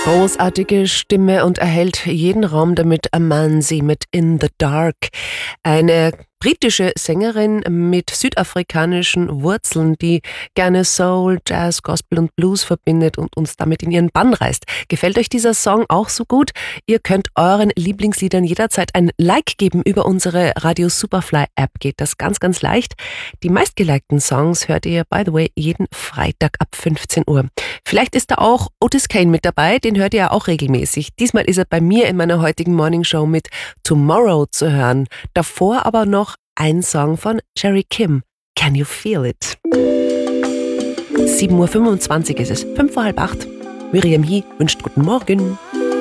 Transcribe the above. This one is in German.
Großartige Stimme und erhält jeden Raum damit Amanzi mit In the Dark. Eine britische Sängerin mit südafrikanischen Wurzeln, die gerne Soul, Jazz, Gospel und Blues verbindet und uns damit in ihren Bann reißt. Gefällt euch dieser Song auch so gut? Ihr könnt euren Lieblingsliedern jederzeit ein Like geben über unsere Radio Superfly App. Geht das ganz, ganz leicht. Die meistgelikten Songs hört ihr, by the way, jeden Freitag ab 15 Uhr. Vielleicht ist da auch Otis Kane mit dabei, den hört ihr ja auch regelmäßig. Diesmal ist er bei mir in meiner heutigen Morningshow mit Tomorrow zu hören. Davor aber noch ein Song von Jerry Kim, Can You Feel It? 7:25 Uhr ist es, 7:55. Miriam Hie wünscht guten Morgen.